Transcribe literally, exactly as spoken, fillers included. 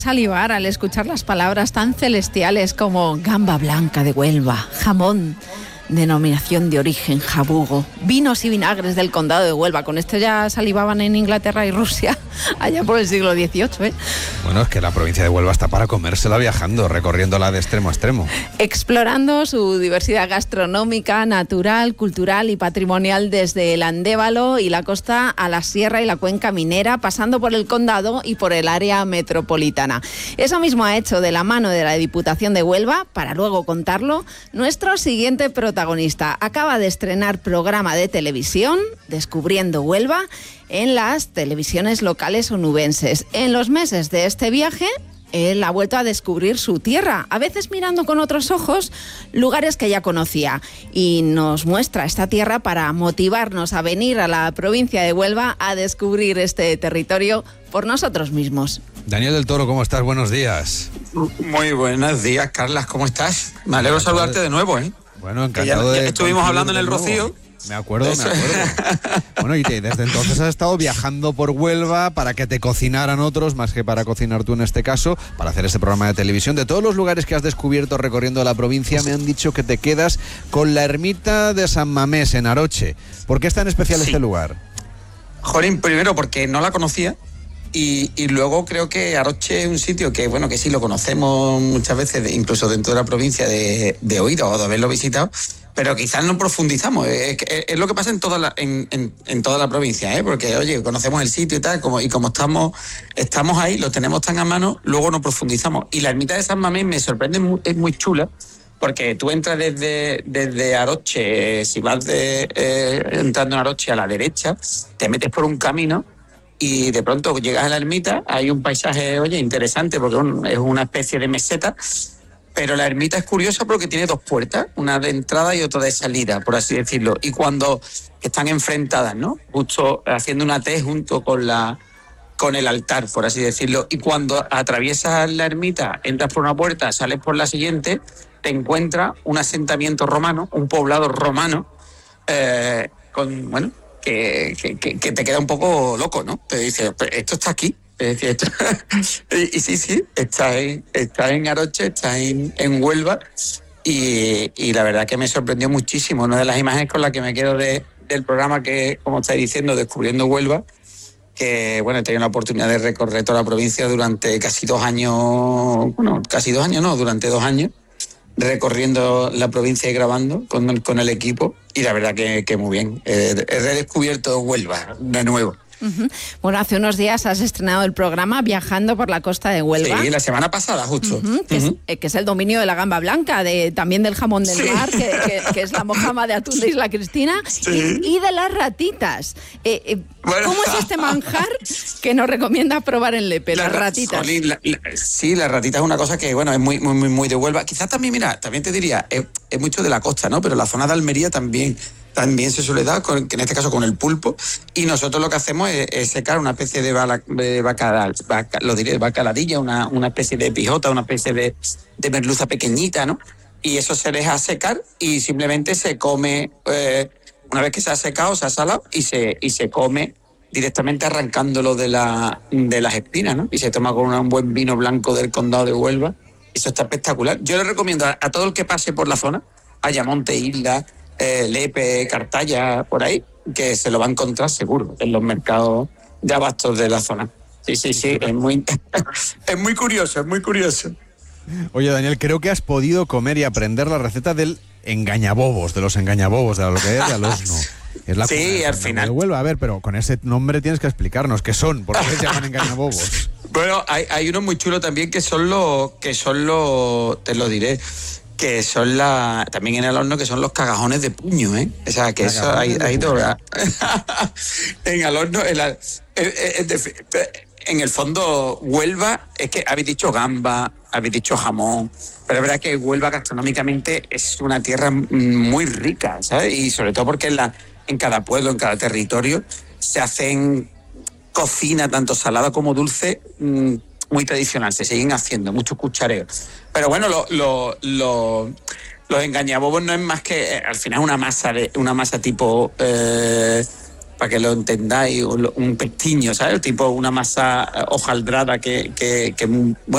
Salivar al escuchar las palabras tan celestiales como gamba blanca de Huelva, jamón, denominación de origen jabugo, vinos y vinagres del condado de Huelva. Con esto ya salivaban en Inglaterra y Rusia allá por el siglo dieciocho, ¿eh? Bueno, es que la provincia de Huelva está para comérsela viajando, recorriéndola de extremo a extremo. Explorando su diversidad gastronómica, natural, cultural y patrimonial desde el Andévalo y la costa a la sierra y la cuenca minera, pasando por el condado y por el área metropolitana. Eso mismo ha hecho de la mano de la Diputación de Huelva, para luego contarlo, nuestro siguiente protagonista. Acaba de estrenar programa de televisión, Descubriendo Huelva, en las televisiones locales onubenses. En los meses de este viaje, él ha vuelto a descubrir su tierra, a veces mirando con otros ojos lugares que ya conocía, y nos muestra esta tierra para motivarnos a venir a la provincia de Huelva a descubrir este territorio por nosotros mismos. Daniel del Toro, ¿cómo estás? Buenos días. Muy buenos días, Carlas, ¿cómo estás? Me alegro de saludarte de nuevo, ¿eh? Bueno, encantado ya, ya de... Estuvimos hablando en el Rocío. Me acuerdo, me acuerdo. Bueno, y te, desde entonces has estado viajando por Huelva para que te cocinaran otros, más que para cocinar tú en este caso, para hacer este programa de televisión. De todos los lugares que has descubierto recorriendo la provincia, me han dicho que te quedas con la ermita de San Mamés, en Aroche. ¿Por qué es tan especial sí. este lugar? Jolín, primero porque no la conocía. Y, y luego creo que Aroche es un sitio que, bueno, que sí lo conocemos muchas veces, de, incluso dentro de la provincia, de, de oído o de haberlo visitado, pero quizás no profundizamos. Es, es, es lo que pasa en toda la, en, en, en toda la provincia, ¿eh? Porque, oye, conocemos el sitio y tal, como, y como estamos, estamos ahí, lo tenemos tan a mano, luego no profundizamos. Y la ermita de San Mamés me sorprende, muy, es muy chula, porque tú entras desde, desde Aroche, eh, si vas de, eh, entrando en Aroche a la derecha, te metes por un camino, y de pronto llegas a la ermita, hay un paisaje, oye, interesante, porque es una especie de meseta, pero la ermita es curiosa porque tiene dos puertas, una de entrada y otra de salida, por así decirlo, y cuando están enfrentadas, ¿no? Justo haciendo una T junto con la con el altar, por así decirlo, y cuando atraviesas la ermita, entras por una puerta, sales por la siguiente, te encuentras un asentamiento romano, un poblado romano, eh, con, bueno, Que, que, que te queda un poco loco, ¿no? Te dice, esto está aquí. Decir, esto... y, y sí, sí, está en, está en Aroche, está en, en Huelva, y, y la verdad que me sorprendió muchísimo. Una de las imágenes con las que me quedo de, del programa, que, como estáis diciendo, Descubriendo Huelva, que, bueno, he tenido la oportunidad de recorrer toda la provincia durante casi dos años, bueno, casi dos años no, durante dos años, recorriendo la provincia y grabando con el, con el equipo, y la verdad que, que muy bien. Eh, he redescubierto Huelva de nuevo. Uh-huh. Bueno, hace unos días has estrenado el programa Viajando por la costa de Huelva. Sí, la semana pasada, justo. Uh-huh, que, uh-huh. es, que es el dominio de la gamba blanca, de, también del jamón del sí. mar, que, que, que es la mojama de atún de Isla Cristina, sí. y, y de las ratitas. Eh, eh, bueno. ¿Cómo es este manjar que nos recomiendas probar en Lepe, la, las ratitas? Jolín, la, la, sí, las ratitas es una cosa que, bueno, es muy, muy, muy, muy de Huelva. Quizás también, mira, también te diría, es, es mucho de la costa, ¿no? Pero la zona de Almería también... también se suele dar, con, en este caso con el pulpo, y nosotros lo que hacemos es, es secar una especie de, bala, de bacaral, baca, lo diré, bacaladilla, una, una especie de pijota, una especie de, de merluza pequeñita, ¿no? Y eso se deja secar y simplemente se come, eh, una vez que se ha secado, se ha salado, y se, y se come directamente arrancándolo de, la, de las espinas, ¿no? Y se toma con un buen vino blanco del condado de Huelva. Eso está espectacular. Yo le recomiendo a, a todo el que pase por la zona, Ayamonte, Isla, Eh, Lepe, Cartaya, por ahí, que se lo va a encontrar seguro en los mercados de abastos de la zona. Sí, sí, sí, es muy, es muy curioso, es muy curioso. Oye, Daniel, creo que has podido comer y aprender la receta del engañabobos, de los engañabobos, de la localidad de Alosno. Es la sí, al final. De Huelva. A ver, pero con ese nombre tienes que explicarnos qué son, por qué se llaman engañabobos. Bueno, hay, hay unos muy chulos también que son los, que son los, te lo diré, que son la también en el horno, que son los cagajones de puño, ¿eh? O sea, que eso hay, hay dos. En el horno, en, la, en, en, en el fondo, Huelva, es que habéis dicho gamba, habéis dicho jamón, pero es verdad que Huelva gastronómicamente es una tierra muy rica, ¿sabes? Y sobre todo porque en, la, en cada pueblo, en cada territorio, se hacen cocina, tanto salada como dulce, mmm, muy tradicional, se siguen haciendo, muchos cuchareos. Pero bueno, lo, lo, lo, los engañabobos no es más que, eh, al final, una masa de una masa tipo, eh, para que lo entendáis, un pestiño, ¿sabes? Tipo una masa hojaldrada que, que, que bueno,